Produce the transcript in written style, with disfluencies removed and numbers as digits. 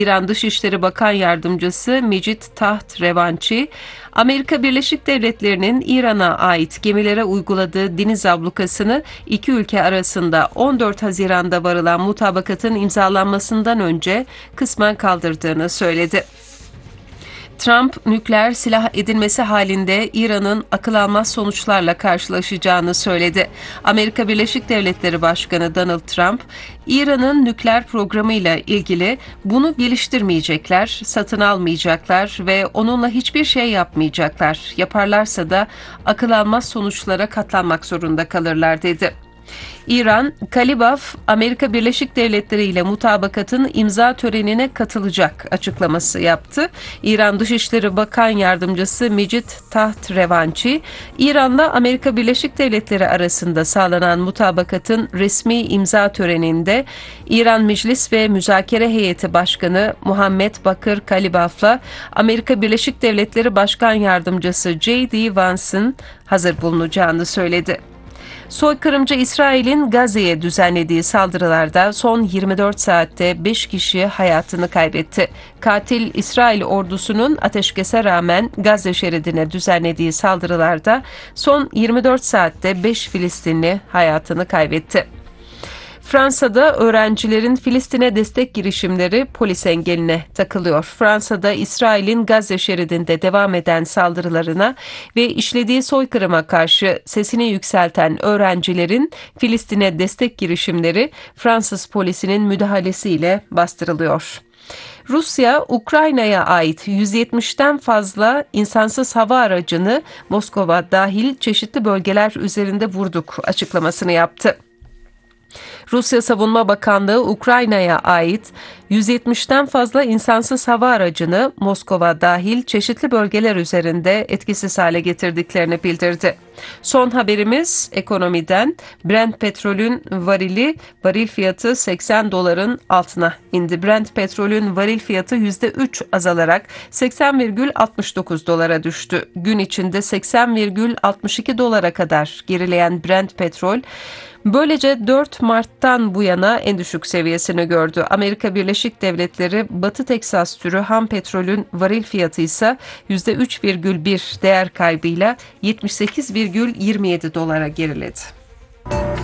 İran Dışişleri Bakan Yardımcısı Mecit Taht Revanchi, Amerika Birleşik Devletleri'nin İran'a ait gemilere uyguladığı deniz ablukasını iki ülke arasında 14 Haziran'da varılan mutabakatın imzalanmasından önce kısmen kaldırdığını söyledi. Trump, nükleer silah edinmesi halinde İran'ın akıl almaz sonuçlarla karşılaşacağını söyledi. Amerika Birleşik Devletleri Başkanı Donald Trump, İran'ın nükleer programıyla ilgili bunu geliştirmeyecekler, satın almayacaklar ve onunla hiçbir şey yapmayacaklar. Yaparlarsa da akıl almaz sonuçlara katlanmak zorunda kalırlar dedi. İran, Kalibaf, Amerika Birleşik Devletleri ile mutabakatın imza törenine katılacak açıklaması yaptı. İran Dışişleri Bakan Yardımcısı Mecit Taht Revanchi, İran'la Amerika Birleşik Devletleri arasında sağlanan mutabakatın resmi imza töreninde İran Meclis ve Müzakere Heyeti Başkanı Muhammed Bakır Kalibaf'la Amerika Birleşik Devletleri Başkan Yardımcısı J.D. Vance'ın hazır bulunacağını söyledi. Soykırımcı İsrail'in Gazze'ye düzenlediği saldırılarda son 24 saatte 5 kişi hayatını kaybetti. Katil İsrail ordusunun ateşkese rağmen Gazze şeridine düzenlediği saldırılarda son 24 saatte 5 Filistinli hayatını kaybetti. Fransa'da öğrencilerin Filistin'e destek girişimleri polis engeline takılıyor. Fransa'da İsrail'in Gazze şeridinde devam eden saldırılarına ve işlediği soykırıma karşı sesini yükselten öğrencilerin Filistin'e destek girişimleri Fransız polisinin müdahalesiyle bastırılıyor. Rusya, Ukrayna'ya ait 170'ten fazla insansız hava aracını Moskova dahil çeşitli bölgeler üzerinde vurduk açıklamasını yaptı. Rusya Savunma Bakanlığı Ukrayna'ya ait 170'ten fazla insansız hava aracını Moskova dahil çeşitli bölgeler üzerinde etkisiz hale getirdiklerini bildirdi. Son haberimiz ekonomiden. Brent petrolün varil fiyatı 80 doların altına indi. Brent petrolün varil fiyatı %3 azalarak 80,69 dolara düştü. Gün içinde 80,62 dolara kadar gerileyen Brent petrol böylece 4 Mart'tan bu yana en düşük seviyesini gördü. Amerika Birleşik Devletleri Batı Teksas türü ham petrolün varil fiyatı ise %3,1 değer kaybıyla 78,27 dolara geriledi.